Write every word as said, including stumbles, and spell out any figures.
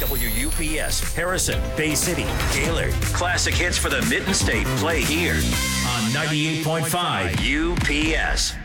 W U P S, Harrison, Bay City, Gaylord. Classic hits for the Mitten State play here on ninety-eight point five U P S.